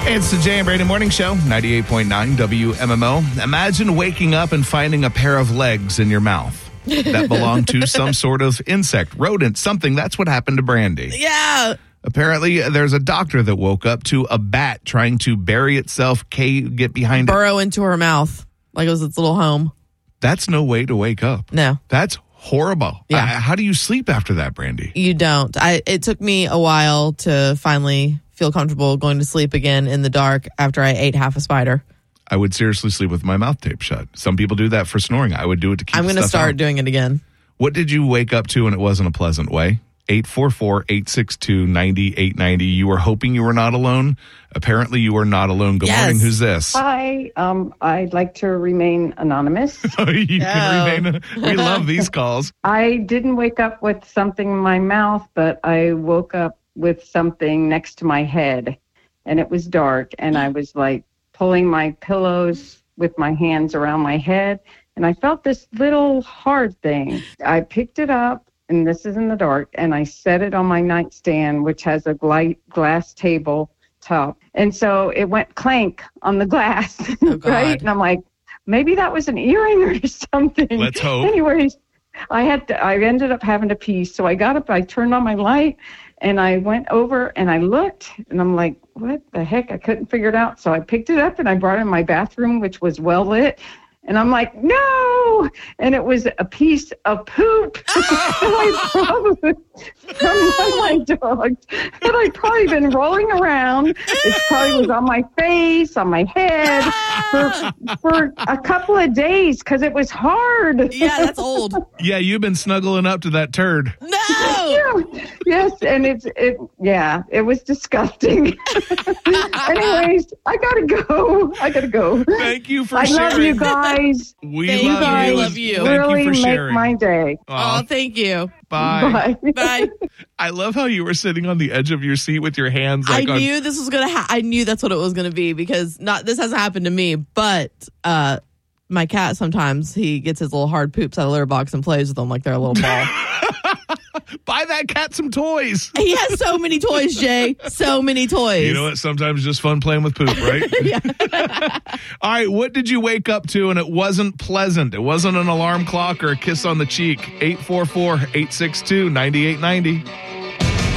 It's the Jay and Brady Morning Show, 98.9 WMMO. Imagine waking up and finding a pair of legs in your mouth that belong to some sort of insect, rodent, something. That's what happened to Brandy. Yeah. Apparently, there's a doctor that woke up to a bat trying to bury itself, get behind it. Burrow into her mouth like it was its little home. That's no way to wake up. No. That's horrible. Yeah. How do you sleep after that, Brandy? You don't. It took me a while to finally feel comfortable going to sleep again in the dark after I ate half a spider. I would seriously sleep with my mouth taped shut. Some people do that for snoring. I would do it to keep I'm going to start out. doing it again. What did you wake up to and it wasn't a pleasant way? 844-862-9890. You were hoping you were not alone. Apparently, you are not alone. Good morning. Who's this? Hi. I'd like to remain anonymous. You can remain. We love these calls. I didn't wake up with something in my mouth, but I woke up with something next to my head, and it was dark, and I was like pulling my pillows with my hands around my head, and I felt this little hard thing. I picked it up, and this is in the dark, and I set it on my nightstand, which has a glass table top. And so it went clank on the glass, right? And I'm like, maybe that was an earring or something. Let's hope. Anyways, I ended up having to pee. So I got up, I turned on my light, and I went over and I looked, and I'm like, what the heck? I couldn't figure it out. So I picked it up and I brought it in my bathroom, which was well lit. And I'm like, no! And it was a piece of poop from one of my dogs that I'd probably been rolling around. It probably was on my face, on my head for a couple of days because it was hard. Yeah, that's old. Yeah, you've been snuggling up to that turd. No! Yeah. Yes, and it was disgusting. Anyways, I gotta go. Thank you for I sharing. love you guys. We love you. Thank Really you for make sharing. my day. Oh, thank you. Bye. Bye. Bye. I love how you were sitting on the edge of your seat with your hands. I Like knew this was going to I knew that's what it was going to be because this hasn't happened to me, but my cat sometimes he gets his little hard poops out of the litter box and plays with them like they're a little ball. Buy that cat some toys. He has so many toys, Jay. So many toys. You know what? Sometimes it's just fun playing with poop, right? Yeah. All right. What did you wake up to and it wasn't pleasant? It wasn't an alarm clock or a kiss on the cheek. 844-862-9890.